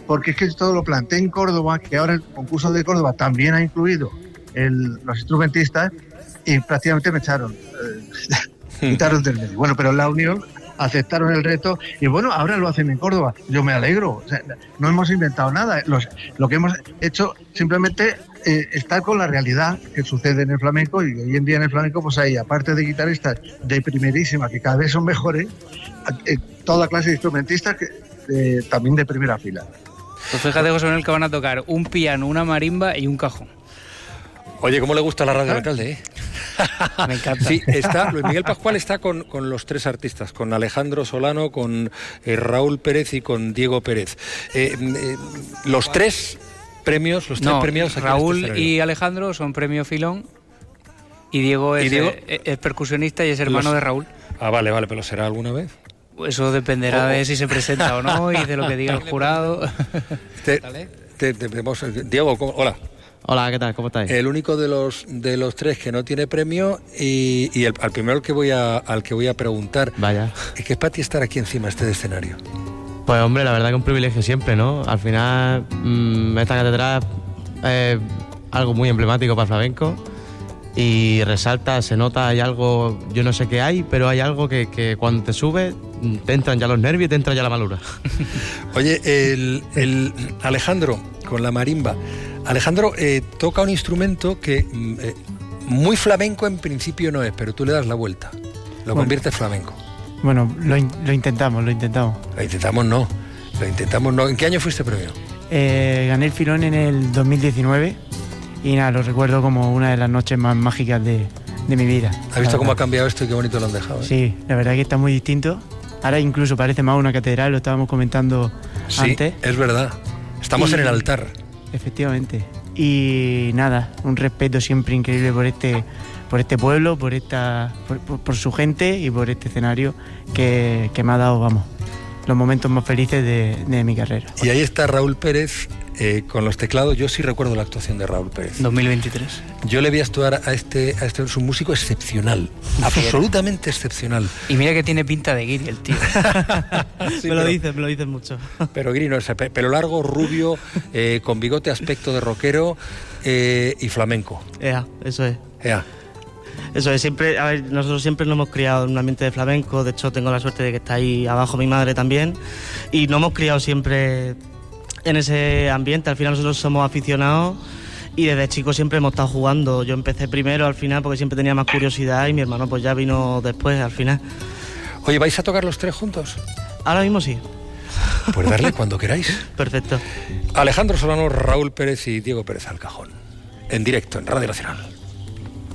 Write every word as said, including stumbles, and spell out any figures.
porque es que todo lo planteé en Córdoba, que ahora el concurso de Córdoba también ha incluido el, los instrumentistas, y prácticamente me echaron, eh, quitaron del medio. Bueno, pero la Unión aceptaron el reto y bueno, ahora lo hacen en Córdoba. Yo me alegro, o sea, no hemos inventado nada. Los, lo que hemos hecho simplemente eh, estar con la realidad que sucede en el flamenco, y hoy en día en el flamenco pues hay, aparte de guitarristas de primerísima, que cada vez son mejores, eh, toda clase de instrumentistas que, eh, también de primera fila. Pues fíjate, José Manuel, que van a tocar un piano, una marimba y un cajón. Oye, ¿cómo le gusta la radio al alcalde, eh? Me encanta. Sí, está, Luis Miguel Pascual está con, con los tres artistas, con Alejandro Solano, con eh, Raúl Pérez y con Diego Pérez. Eh, eh, los tres premios, los tres no, premios... Raúl este y Alejandro son premio Filón, y Diego es, ¿Y Diego? Eh, es percusionista y es hermano los... de Raúl. Ah, vale, vale, pero ¿será alguna vez? Eso dependerá oh. de si se presenta o no y de lo que diga el jurado. Te, te, te, vemos, Diego, ¿cómo? Hola. Hola, ¿qué tal? ¿Cómo estáis? El único de los de los tres que no tiene premio, y, y el, al primero al que voy a al que voy a preguntar. Vaya. Es que es para ti estar aquí encima de este escenario. Pues hombre, la verdad que un privilegio siempre, ¿no? Al final, mmm, esta catedral es algo muy emblemático para el flamenco y resalta, se nota, hay algo, yo no sé qué hay, pero hay algo que, que cuando te subes te entran ya los nervios y te entra ya la malura. Oye, el, el Alejandro con la marimba. Alejandro eh, toca un instrumento que eh, muy flamenco en principio no es, pero tú le das la vuelta, lo bueno, conviertes flamenco. Bueno, lo, in- lo intentamos, lo intentamos. Lo intentamos no, lo intentamos no. ¿En qué año fuiste premio? Eh, gané el Filón en el dos mil diecinueve y nada, lo recuerdo como una de las noches más mágicas de, de mi vida. ¿Has visto cómo ha cambiado esto y qué bonito lo han dejado? ¿eh? Sí, la verdad que está muy distinto. Ahora incluso parece más una catedral, lo estábamos comentando sí, antes. Sí, es verdad. Estamos y... en el altar. Efectivamente. Y nada, un respeto siempre increíble por este por este pueblo, por esta por, por, por su gente y por este escenario que, que me ha dado, vamos, los momentos más felices de, de mi carrera. Y ahí está Raúl Pérez eh, con los teclados. Yo sí recuerdo la actuación de Raúl Pérez. dos mil veintitrés. Yo le vi actuar a este, a este, es un músico excepcional, absolutamente excepcional. Y mira que tiene pinta de guiri el tío. sí, me lo dices, me lo dices mucho. Pero guiri no, ese pelo largo, rubio, eh, con bigote, aspecto de rockero eh, y flamenco. Ea, eso es. Ea. Eso es, siempre, a ver, nosotros siempre nos hemos criado en un ambiente de flamenco, de hecho tengo la suerte de que está ahí abajo mi madre también, y nos hemos criado siempre en ese ambiente. Al final nosotros somos aficionados y desde chicos siempre hemos estado jugando. Yo empecé primero al final porque siempre tenía más curiosidad y mi hermano pues ya vino después al final. Oye, ¿vais a tocar los tres juntos? Ahora mismo sí. Pues darle cuando queráis. Perfecto. Alejandro Solano, Raúl Pérez y Diego Pérez al cajón, en directo en Radio Nacional.